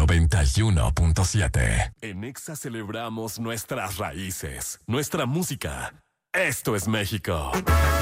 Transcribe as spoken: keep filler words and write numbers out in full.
noventa y uno punto siete. En Exa celebramos nuestras raíces, nuestra música. Esto es México.